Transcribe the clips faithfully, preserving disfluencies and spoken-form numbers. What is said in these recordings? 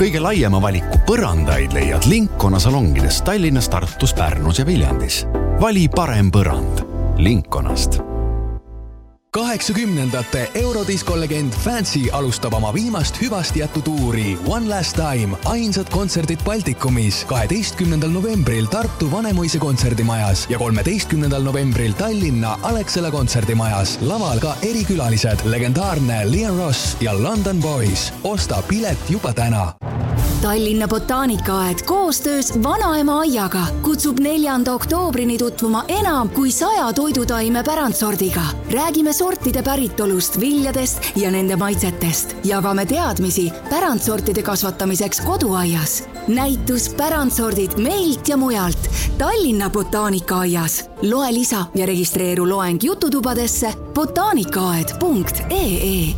Kõige laiema valiku põrandaid leiad Linkona salongides Tallinnas, Tartus, Pärnus ja Viljandis. Vali parem põrand Linkonast. kaheksakümnendate Eurodisko-legend Fancy alustab oma viimast hüvasti jättu tuuri One Last Time, ainsad kontserdid Baltikumis kaheteistkümnendal novembril Tartu Vanemuise kontserdimajas ja kolmeteistkümnendal novembril Tallinna Alexela kontserdimajas. Laval ka erikülalised, legendaarne Liam Ross ja London Boys. Osta pilet juba täna. Tallinna Botaanikaaed koostöös Vanaema aiaga kutsub neljanda oktoobrini tutvuma enam kui saja toidutaime pärandsordiga. Räägime sortide päritolust, viljadest ja nende maitsetest. Jagame teadmisi pärandsortide kasvatamiseks koduaias. Näitus pärandsordid meilt ja mujalt Tallinna Botaanikaaias. Loe lisa ja registreeru loeng jututubadesse botaanikaaed punkt ee.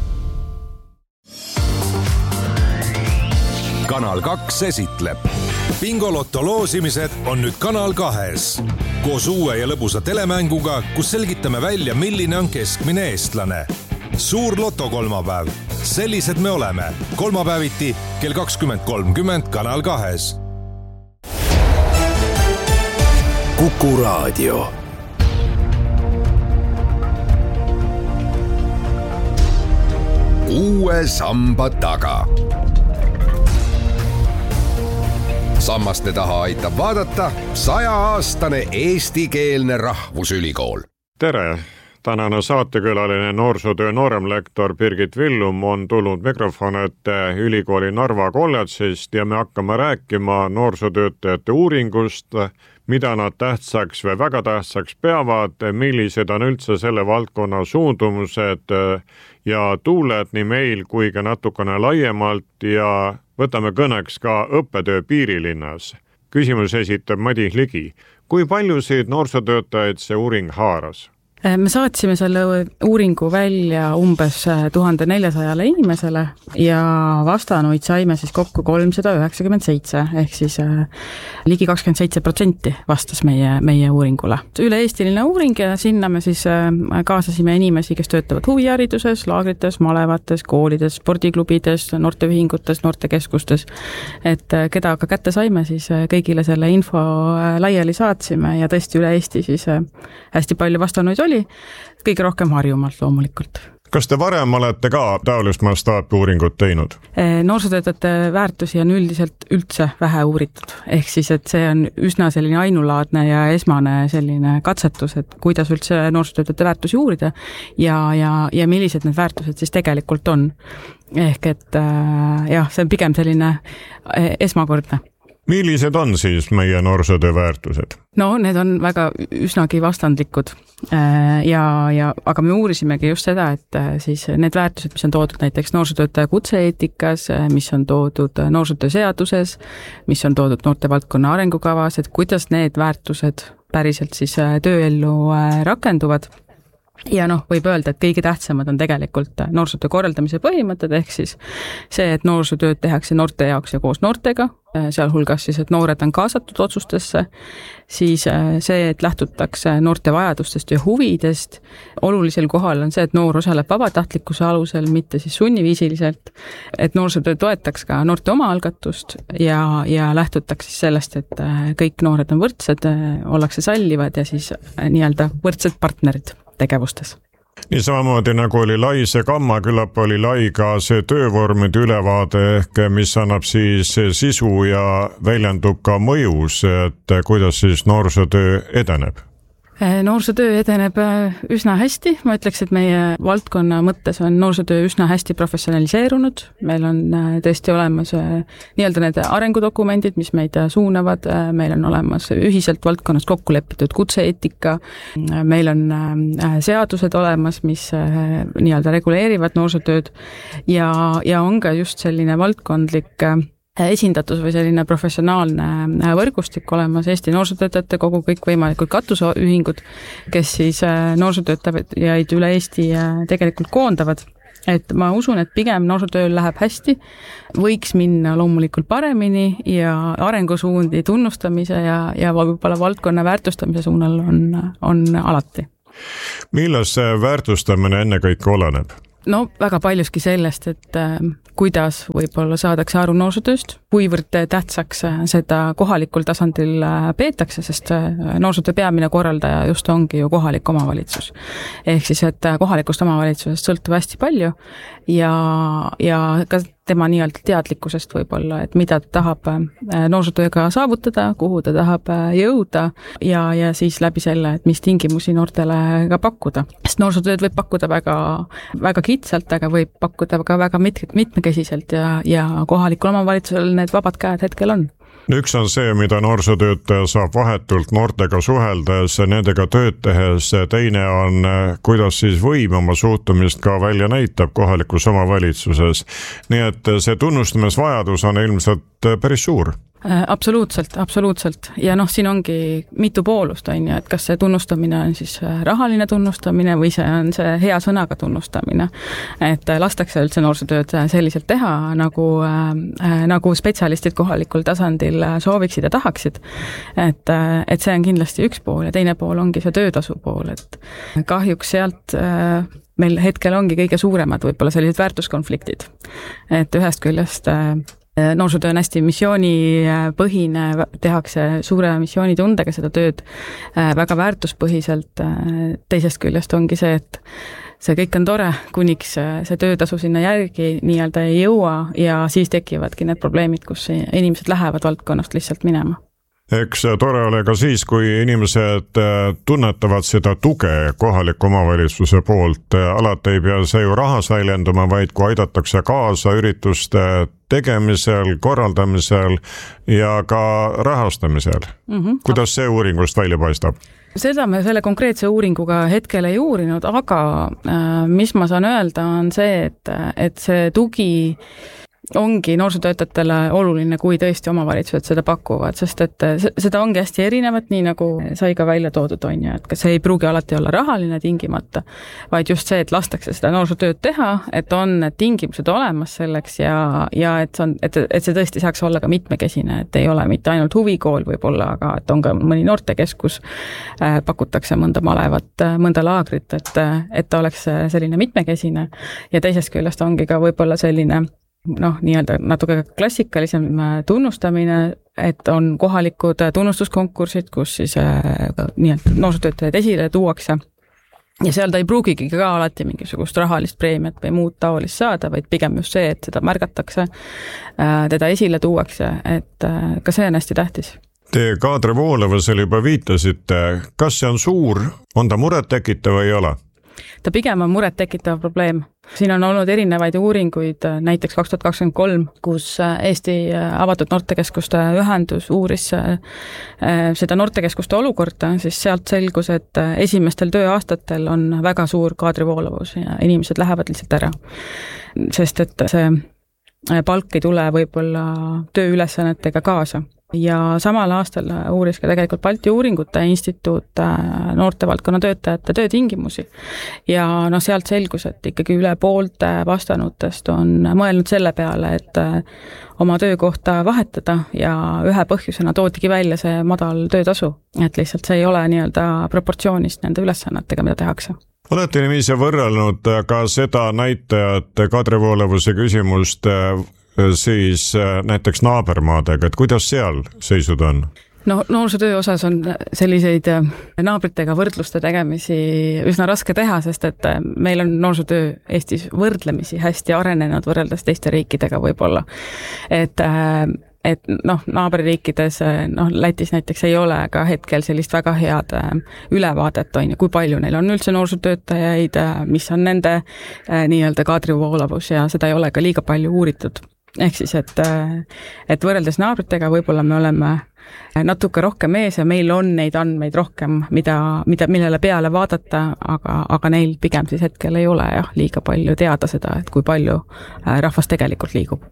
Kanal kaks esitleb. Bingolotto loosimised on nüüd Kanal kahes. Koos uue ja lõbusa telemänguga, kus selgitame välja, milline on keskmine eestlane. Suur loto kolmapäev. Sellised me oleme. Kolmapäeviti kell kakskümmend kolmkümmend Kanal kahes. Kuku Raadio. Uue samba taga. Sammaste taha aitab vaadata sajaaastane eestikeelne rahvusülikool. Tere! Tänane saatekülaline noorsootöö nooremlektor Birgit Villum on tulnud mikrofon ette ülikooli Narva kolledžist ja me hakkame rääkima noorsootöötajate uuringust, mida nad tähtsaks või väga tähtsaks peavad, millised on üldse selle valdkonna suundumused ja tuuled nii meil kui ka natukene laiemalt ja võtame kõneks ka õppetöö piirilinnas. Küsimus esitab Madis Ligi. Kui paljusid noorsootöötajaid see uuring haaras? Me saatsime selle uuringu välja umbes tuhat neljasada inimesele ja vastanuid saime siis kokku kolmsada üheksakümmend seitse ehk siis ligi kakskümmend seitse protsenti vastas meie, meie uuringule. Üle-eestiline uuring ja sinna me siis kaasasime inimesi, kes töötavad huvihariduses, laagrites, malevates, koolides, spordiklubides, noorteühingutes, noortekeskustes. Et keda ka kätte saime, siis kõigile selle info laiali saatsime ja tõesti üle Eesti siis hästi palju vastanuid oli. Kõige rohkem Harjumaalt loomulikult. Kas te varem olete ka taolist mastaapi uuringut teinud? Noorsootöötajate väärtusi on üldiselt üldse vähe uuritud. Ehk siis, et see on üsna selline ainulaadne ja esmane selline katsetus, et kuidas üldse noorsootöötajate väärtusi uurida ja, ja, ja millised need väärtused siis tegelikult on. Ehk et jah, see on pigem selline esmakordne. Millised on siis meie noorsootöö väärtused? No, need on väga üsnagi vastandlikud ja, ja, aga me uurisimegi just seda, et siis need väärtused, mis on toodud näiteks noorsootöötaja kutse-eetikas, mis on toodud noorsootöö seaduses, mis on toodud noortevaldkonna arengukavas, et kuidas need väärtused päriselt siis tööellu rakenduvad. Ja noh, võib öelda, et kõige tähtsamad on tegelikult noorsootöö korraldamise põhimõtted, ehk siis see, et noorsootööd tehakse noorte jaoks ja koos noortega, sealhulgas siis, et noored on kaasatud otsustesse, siis see, et lähtutakse noorte vajadustest ja huvidest. Olulisel kohal on see, et noor osaleb vabatahtlikkuse alusel, mitte siis sunniviisiliselt, et noorsootöö toetaks ka noorte omaalgatust ja, ja lähtutakse siis sellest, et kõik noored on võrdsed, ollakse sallivad ja siis nii-öelda võrdsed partnerid tegevustes. Nii samamoodi nagu oli lai see kamma, küllap oli lai ka see töövormide ülevaade ehk mis annab siis sisu ja väljendub ka mõjus, et kuidas siis noorsootöö edeneb. Noorsootöö edeneb üsna hästi. Ma ütleks, et meie valdkonna mõttes on noorsootöö üsna hästi professionaliseerunud. Meil on tõesti olemas nii-öelda need arengudokumendid, mis meid suunavad. Meil on olemas ühiselt valdkonnas kokku lepitud kutse-eetika. Meil on seadused olemas, mis nii-öelda reguleerivad noorsootööd ja, ja on ka just selline valdkondlik esindatus või selline professionaalne võrgustik olemas Eesti noorsootöötajate kogu kõik võimalikud katusühingud, kes siis noorsootöötajaid üle Eesti tegelikult koondavad. Et ma usun, et pigem noorsootööl läheb hästi, võiks minna loomulikult paremini ja arengusuundi tunnustamise ja, ja võib-olla valdkonna väärtustamise suunal on, on alati. Milles see väärtustamine enne kõik oleneb? no väga paljuski sellest, et äh, kuidas võib-olla saadakse aru noorsootööst, kuivõrd tähtsaks seda kohalikul tasandil peetakse, sest noorsootöö peamine korraldaja just ongi ju kohalik omavalitsus. Ehk siis, et kohalikust omavalitsusest sõltub hästi palju ja, ja ka tema nii-öelda teadlikkusest võib-olla, et mida ta tahab noorsootööga saavutada, kuhu ta tahab jõuda ja, ja siis läbi selle, et mis tingimusi noortele ka pakkuda. Sest noorsootööd võib pakkuda väga, väga kitsalt, aga võib pakkuda ka väga mit- mitmekesiselt ja, ja kohalikul omavalitsusel need vabad käed hetkel on. Üks on see, mida noorsootöötaja saab vahetult noortega suheldes, nendega tööd tehes, teine on, kuidas siis võim oma suhtumist ka välja näitab kohalikus omavalitsuses. Nii et see tunnustamisvajadus on ilmselt päris suur. Absoluutselt, absoluutselt. Ja noh, siin ongi mitu poolust, on ju, et kas see tunnustamine on siis rahaline tunnustamine või see on see hea sõnaga tunnustamine. Et lastakse üldse noorsootööd selliselt teha, nagu, äh, nagu spetsialistid kohalikul tasandil sooviksid ja tahaksid. Et, et see on kindlasti üks pool ja teine pool ongi see töötasu pool, et kahjuks sealt äh, meil hetkel ongi kõige suuremad võib-olla sellised väärtuskonfliktid. Et ühest küljest äh, noorsootöö on hästi missioonipõhine, tehakse suure missioonitundega seda tööd väga väärtuspõhiselt. Teisest küljest ongi see, et see kõik on tore, kuniks see töötasu sinna järgi nii-öelda ei jõua ja siis tekivadki need probleemid, kus inimesed lähevad valdkonnast lihtsalt minema. Eks tore ole ka siis, kui inimesed tunnetavad seda tuge kohaliku omavalitsuse poolt. Alati ei pea see ju rahas väljenduma, vaid kui aidatakse kaasa ürituste tegemisel, korraldamisel ja ka rahastamisel. Mm-hmm. Kuidas see uuringust välja paistab? Seda me selle konkreetse uuringuga hetkel ei uurinud, aga mis ma saan öelda on see, et, et see tugi ongi noorsootöötajatele oluline, kui tõesti omavalitsused seda pakuvad, sest et seda ongi hästi erinevat, nii nagu sai ka välja toodud, on ju, et kas see ei pruugi alati olla rahaline tingimata, vaid just see, et lastakse seda noorsootööd teha, et on need tingimused olemas selleks ja, ja et, see on, et, et see tõesti saaks olla ka mitmekesine, et ei ole mitte ainult huvikool võib-olla, aga et on ka mõni noortekeskus, pakutakse mõnda malevat, mõnda laagrit, et, et ta oleks selline mitmekesine ja teisest küljest ongi ka võib-olla selline noh, nii-öelda natuke klassikalisem tunnustamine, et on kohalikud tunnustuskonkursid, kus siis nii-öelda noorsootöötajaid esile tuuakse. Ja seal ta ei pruugigi ka alati mingisugust rahalist preemiat või muud taolist saada, vaid pigem just see, et seda märgatakse, teda esile tuuakse, et ka see on hästi tähtis. Te kaadri voolavusel juba viitasite, kas see on suur, on ta muret tekitav või ei ole? Ta pigem on muret tekitav probleem. Siin on olnud erinevaid uuringuid, näiteks kaks tuhat kakskümmend kolm, kus Eesti avatud noortekeskuste ühendus uuris seda noortekeskuste olukorda, siis sealt selgus, et esimestel tööaastatel on väga suur kaadrivoolavus ja inimesed lähevad lihtsalt ära. Sest et see palk ei tule võib-olla tööülesannetega kaasa. Ja samal aastal uuris ka tegelikult Balti uuringute instituut noortevaldkonna töötajate töötingimusi. Ja no sealt selgus, et ikkagi üle poolte vastanutest on mõelnud selle peale, et oma töökohta vahetada ja ühe põhjusena toodigi välja see madal töötasu. Et lihtsalt see ei ole nii-öelda proportsioonist nende ülesannetega, mida tehakse. Olete niiviisi võrrelnud ka seda näitajat kaadrivoolavuse küsimust siis näiteks naabermaadega, et kuidas seal seisud on? No noorsootöö osas on selliseid naabritega võrdluste tegemisi üsna raske teha, sest et meil on noorsootöö Eestis võrdlemisi hästi arenenud võrreldes teiste riikidega võib-olla. Et, et noh, naaberriikides, noh, Lätis näiteks ei ole ka hetkel sellist väga head ülevaadet, on, kui palju neil on üldse noorsootöötajaid, mis on nende nii-öelda kaadrivoolavus ja seda ei ole ka liiga palju uuritud. Ehk siis, et, et võrreldes naabritega võib-olla me oleme natuke rohkem ees ja meil on neid andmeid rohkem, mida, mida, millele peale vaadata, aga, aga neil pigem siis hetkel ei ole jah, liiga palju teada seda, et kui palju rahvas tegelikult liigub.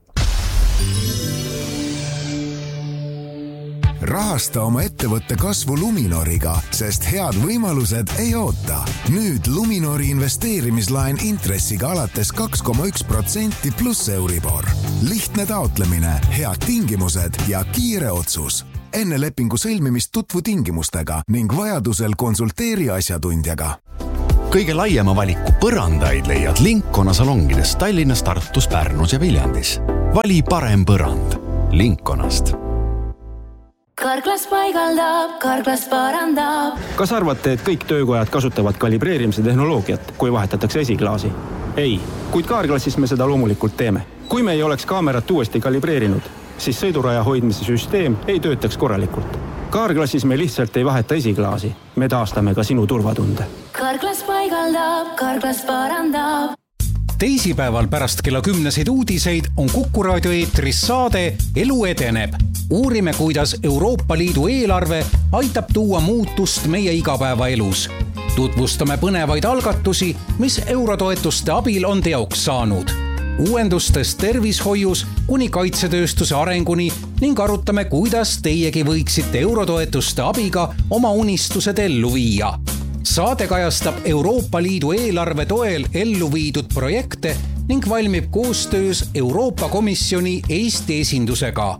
Rahasta oma ettevõtte kasvu Luminoriga, sest head võimalused ei oota. Nüüd Luminori investeerimislaen intressiga alates kaks koma üks protsenti pluss Euribor. Lihtne taotlemine, head tingimused ja kiire otsus. Enne lepingu sõlmimist tutvu tingimustega ning vajadusel konsulteeri asjatundjaga. kõige laiema valiku põrandaid leiad Lincona salongides Tallinnas, Tartus, Pärnus ja Viljandis. Vali parem põrand Linconast. Karklas paigaldab, Karklas parandab. Kas arvate, et kõik töökojad kasutavad kalibreerimise tehnoloogiat, kui vahetatakse esiklaasi? Ei, kuid Karklassis me seda loomulikult teeme. Kui me ei oleks kaamerat uuesti kalibreerinud, siis sõiduraja hoidmise süsteem ei töötaks korralikult. Karklassis me lihtsalt ei vaheta esiklaasi. Me taastame ka sinu turvatunde. Karklas paigaldab, Karklas parandab. Teisipäeval pärast kella kümneseid uudiseid on Kuku raadio eetris saade Elu edeneb. Uurime, kuidas Euroopa Liidu eelarve aitab tuua muutust meie igapäevaelus. Tutvustame põnevaid algatusi, mis eurotoetuste abil on teoks saanud. Uuendustest tervishoius kuni kaitsetööstuse arenguni ning arutame, kuidas teiegi võiksite eurotoetuste abiga oma unistused ellu viia. Saade kajastab Euroopa Liidu eelarve toel ellu viidud projekte ning valmib koostöös Euroopa Komisjoni Eesti esindusega.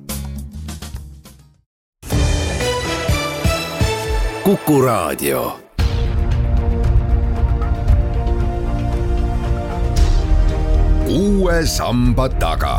Kuku raadio. Uue samba taga.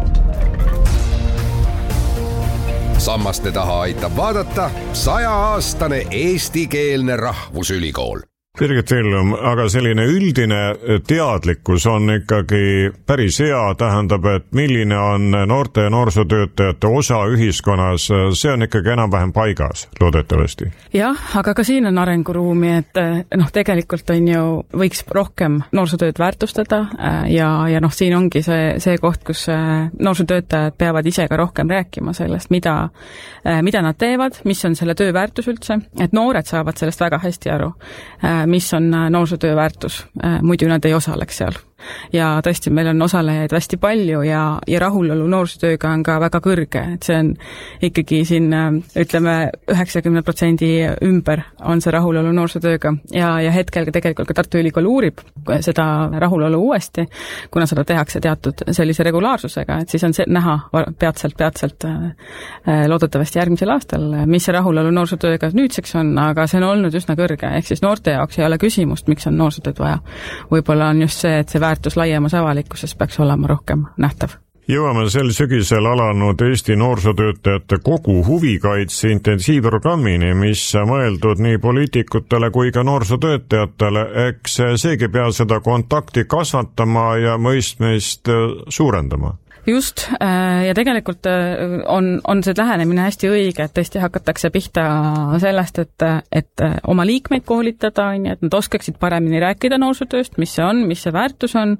Sammaste taha aitab vaadata sajaaastane eestikeelne rahvusülikool. Birgit Villum, aga selline üldine teadlikkus on ikkagi päris hea, tähendab, et milline on noorte ja noorsootöötajate osa ühiskonnas, see on ikkagi enam-vähem paigas, loodetavasti. Jah, aga ka siin on arenguruumi, et noh, tegelikult on ju, võiks rohkem noorsootööd väärtustada ja, ja noh, siin ongi see, see koht, kus noorsootöötajad peavad ise ka rohkem rääkima sellest, mida, mida nad teevad, mis on selle töö väärtus üldse, et noored saavad sellest väga hästi aru, mis on noorsootöö väärtus, muidu nad ei osaleks seal. Ja tõesti, meil on osalejaid hästi palju ja, ja rahulolu noorsootööga on ka väga kõrge, et see on ikkagi siin, ütleme, üheksakümmend protsenti ümber on see rahulolu noorsootööga ja, ja hetkel tegelikult ka Tartu Ülikool uurib seda rahulolu uuesti, kuna seda tehakse teatud sellise regulaarsusega, et siis on see näha peatselt, peatselt loodetavasti järgmisel aastal, mis see rahulolu noorsootööga nüüdseks on, aga see on olnud üsna kõrge, ehk siis noorte jaoks ei ole küsimust, miks on noorsootööd vaja. Võib-olla on just see, et see väärtus laiemas avalikkuses peaks olema rohkem nähtav. Jõuame sel sügisel alanud Eesti noorsootöötajate kogu huvikaitse intensiivprogrammini, mis mõeldud nii poliitikutele kui ka noorsootöötajatele, eks seegi pea seda kontakti kasvatama ja mõistmist suurendama. Just, ja tegelikult on, on see lähenemine hästi õige, et tõesti hakatakse pihta sellest, et, et oma liikmeid koolitada, et nad oskaksid paremini rääkida noorsootööst, mis see on, mis see väärtus on.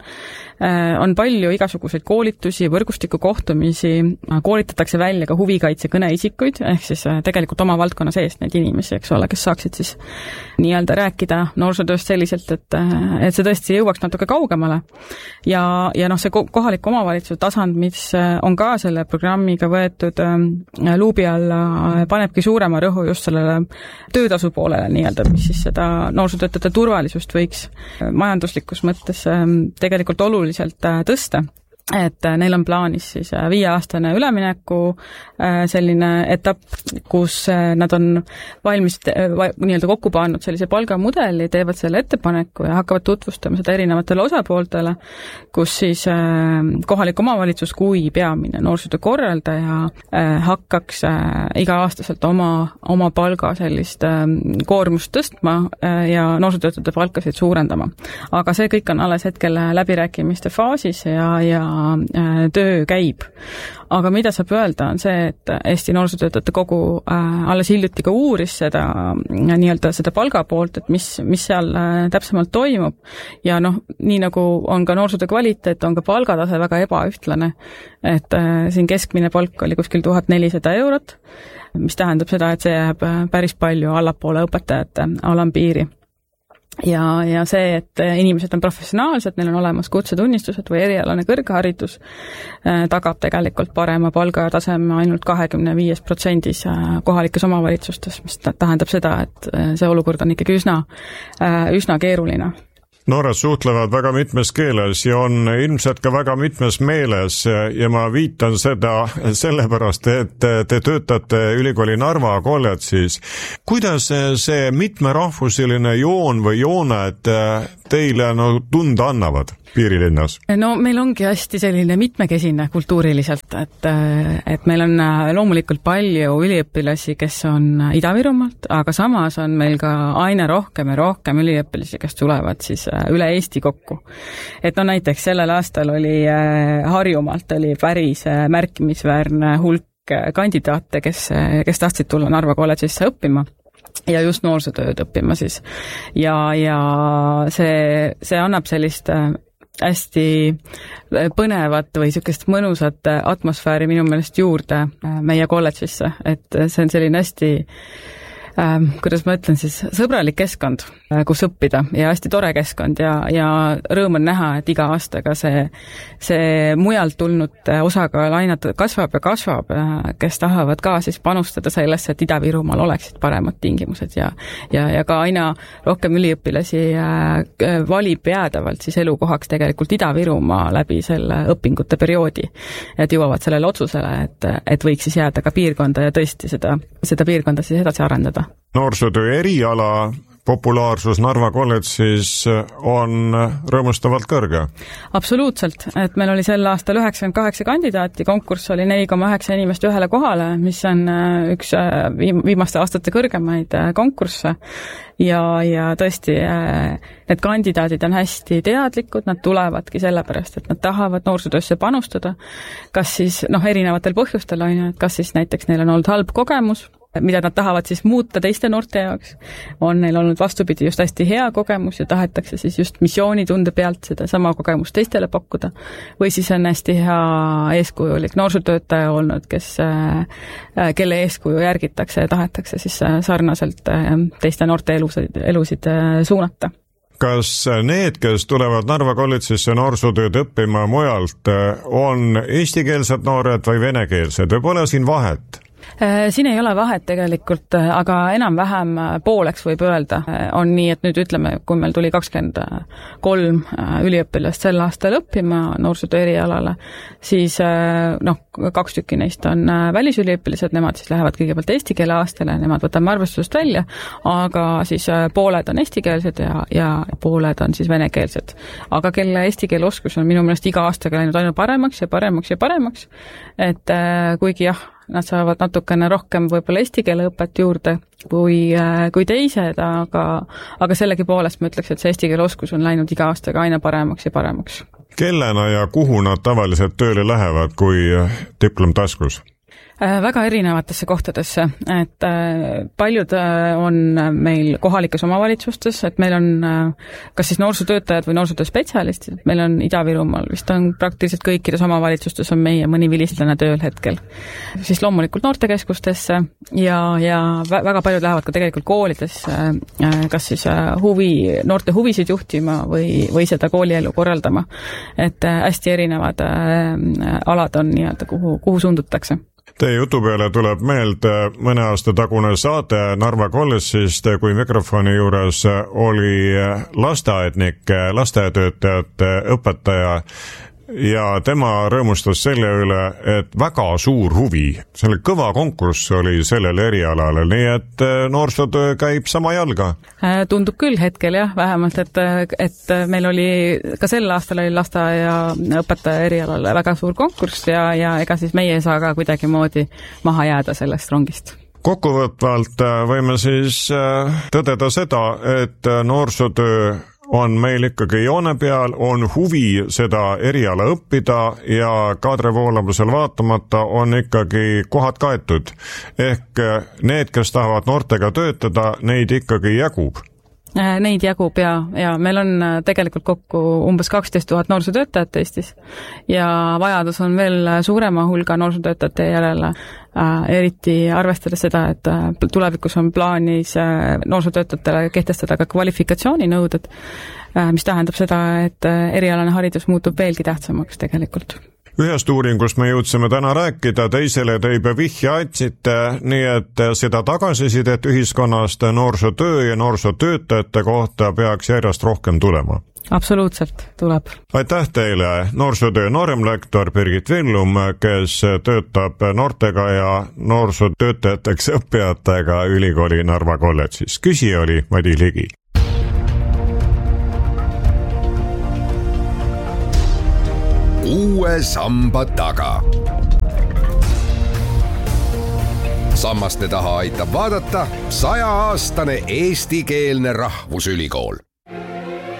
On palju igasuguseid koolitusi, võrgustiku kohtumisi, koolitatakse välja ka huvikaitse kõneisikuid, ehk siis tegelikult oma valdkonna sees neid inimesi, eks ole, kes saaksid siis nii-öelda rääkida noorsootööst selliselt, et, et see tõesti jõuaks natuke kaugemale. Ja, ja noh, see kohaliku omavalitsuse tasand, mis on ka selle programmiga võetud luubi alla, panebki suurema rõhu just sellele töötasu poolele nii-öelda, mis siis seda noorsootöötajate turvalisust võiks majanduslikus mõttes tegelikult oluliselt tõsta. Et neil on plaanis siis viieaastane ülemineku selline etapp, kus nad on valmis nii-öelda kokku pannud sellise palgamudeli, teevad selle ettepaneku ja hakkavad tutvustama seda erinevatele osapooltele, kus siis kohalik omavalitsus kui peamine noorsootöö korraldaja hakkaks iga-aastaselt oma, oma palga sellist koormust tõstma ja noorsootöötajate palkasid suurendama. Aga see kõik on alles hetkel läbirääkimiste faasis ja, ja töö käib. Aga mida saab öelda on see, et Eesti noorsootöötajate kogu äh, alles hiljuti ka uuris seda nii-öelda seda palga poolt, et mis, mis seal äh, täpsemalt toimub. Ja noh, nii nagu on ka noorsootöö kvaliteet, on ka palgatase väga ebaühtlane. Et äh, siin keskmine palk oli kuskil tuhat nelisada eurot, mis tähendab seda, et see jääb päris palju allapoole õpetajate alampiiri. Ja, ja see, et inimesed on professionaalsed, neil on olemas kutsetunnistused või erialane kõrgharidus, tagab tegelikult parema palgataseme ainult kahekümne viies protsendis kohalikes omavalitsustes, mis tähendab seda, et see olukord on ikkagi üsna, üsna keeruline. Noored suhtlevad väga mitmes keeles ja on ilmselt ka väga mitmes meeles ja ma viitan seda sellepärast, et te töötate ülikooli Narva kolledžis. Kuidas see mitmerahvuseline joon või jooned teile no, tunda annavad piirilinnas? No meil ongi hästi selline mitmekesine kultuuriliselt, et, et meil on loomulikult palju üliõpilasi, kes on Ida-Virumaalt, aga samas on meil ka aina rohkem ja rohkem üliõpilasi, kes tulevad siis üle Eesti kokku. Et no näiteks sellel aastal oli Harjumaalt oli päris märkimisväärne hulk kandidaate, kes, kes tahtsid tulla Narva kolledžisse õppima ja just noorsootööd õppima siis. Ja, ja see, see annab sellist hästi põnevat või niisugust mõnusat atmosfääri minu meelest juurde meie kolledžisse, et see on selline hästi äh, kuidas ma ütlen siis, sõbralik keskkond, kus õppida ja hästi tore keskkond ja, ja rõõm on näha, et iga aastaga see, see mujalt tulnud osakaal aina kasvab ja kasvab, kes tahavad ka siis panustada sellesse, et Ida-Virumaal oleksid paremad tingimused ja, ja, ja ka aina rohkem üliõpilasi valib jäädavalt siis elukohaks tegelikult Ida-Virumaa läbi selle õpingute perioodi, et jõuavad sellele otsusele, et, et võiks siis jääda ka piirkonda ja tõesti seda, seda piirkonda siis edasi arendada. Noorsootöö eriala populaarsus Narva kolledžis on rõõmustavalt kõrge. Absoluutselt, et meil oli sel aastal üheksakümmend kaheksa kandidaati, konkurss oli neli koma üheksa inimest ühele kohale, mis on üks viimaste aastate kõrgemaid konkursse ja, ja tõesti need kandidaadid on hästi teadlikud, nad tulevadki sellepärast, et nad tahavad noorsootöösse panustada, kas siis noh, erinevatel põhjustel on, et kas siis näiteks neil on olnud halb kogemus, mida nad tahavad siis muuta teiste noorte jaoks, on neil olnud vastupidi just hästi hea kogemus ja tahetakse siis just missioonitunde pealt seda sama kogemust teistele pakkuda. Või siis on hästi hea eeskujulik noorsootöötaja olnud, kes, kelle eeskuju järgitakse ja tahetakse siis sarnaselt teiste noorte elusid, elusid suunata. Kas need, kes tulevad Narva kolledžisse noorsootööd õppima mujalt, on eestikeelsed noored või venekeelsed või pole siin vahet? Siin ei ole vahet tegelikult, aga enam-vähem pooleks võib öelda. On nii, et nüüd ütleme, kui meil tuli kakskümmend kolm üliõpilast sel aastal õppima noorsootöö erialale, siis noh, kaks tükki neist on välisüliõpilised, nemad siis lähevad kõigepealt eesti keele aastale, nemad võtame arvestusest välja, aga siis pooled on eestikeelsed ja, ja pooled on siis venekeelsed. Aga kelle eesti keele oskus on minu meelest iga aastaga läinud aina paremaks ja paremaks ja paremaks, et kuigi jah, nad saavad natukene rohkem võib-olla eesti keele õpet juurde kui, kui teised, aga, aga sellegi poolest ma ütleks, et see eesti keele oskus on läinud iga aastaga aina paremaks ja paremaks. Kellena ja kuhu nad tavaliselt tööle lähevad, kui diplom taskus? Väga erinevatesse kohtadesse, et paljud on meil kohalikes omavalitsustes, et meil on kas siis noorsootöötajad või noorsootöö spetsialistid, meil on Ida-Virumaal, vist on praktiliselt kõikides omavalitsustes on meie mõni vilistlane tööl hetkel. Siis loomulikult noortekeskustesse ja, ja väga paljud lähevad ka tegelikult koolidesse, kas siis huvi, noorte huvisid juhtima või, või seda koolielu korraldama. Et hästi erinevad alad on nii-öelda, kuhu, kuhu suundutakse. Teie jutu peale tuleb meelde mõne aasta tagune saade Narva kolledžist, kui mikrofoni juures oli lasteaednik, lasteaedtöötajate õpetaja ja tema rõõmustas selle üle, et väga suur huvi, selle kõva konkurss oli sellele erialale, nii et noorsootöö käib sama jalga. Tundub küll hetkel jah, vähemalt, et, et meil oli ka sel aastal oli lasteaia õpetaja erialale väga suur konkurss ja, ja ega siis meie ei saa ka kuidagimoodi maha jääda sellest rongist. Kokkuvõtvalt võime siis tõdeda seda, et noorsootöö on meil ikkagi joone peal, on huvi seda eriala õppida ja kaadrivoolavusel vaatamata on ikkagi kohad kaetud. Ehk need, kes tahavad noortega töötada, neid ikkagi jagub. Neid jagub ja, ja meil on tegelikult kokku umbes kaksteist tuhat noorsootöötajat Eestis ja vajadus on veel suurema hulga noorsootöötajate järele, eriti arvestades seda, et tulevikus on plaanis noorsootöötajatele kehtestada ka kvalifikatsiooninõuded, mis tähendab seda, et erialane haridus muutub veelgi tähtsamaks tegelikult. Ühest uuringust me jõudsime täna rääkida, teisele te juba vihja andsite, nii et seda tagasisidet ühiskonnast noorsootöö ja noorsootöötajate kohta peaks järjest rohkem tulema. absoluutselt, tuleb. Aitäh teile, noorsootöö nooremlektor Birgit Villum, kes töötab noortega ja noorsootöötajateks õppijatega ülikooli Narva kolledžis. Küsija oli Madis Ligi. Uue samba taga. Sammaste taha aitab vaadata sajaaastane eestikeelne rahvusülikool.